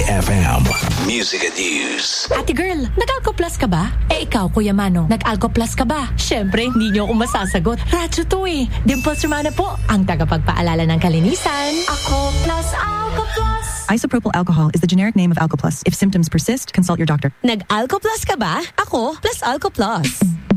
FM. Music and News. Ate girl, nag-Alco Plus ka ba? Ikaw, Kuya Mano, nag-Alco Plus ka ba? Siyempre, hindi niyo ako masasagot. Radyo to eh. Dimples Romana po, ang tagapagpaalala ng kalinisan. Ako Plus, Alco Plus. Isopropyl alcohol is the generic name of Alco Plus. If symptoms persist, consult your doctor. Nag-Alco Plus ka ba? Ako, plus Alco Plus.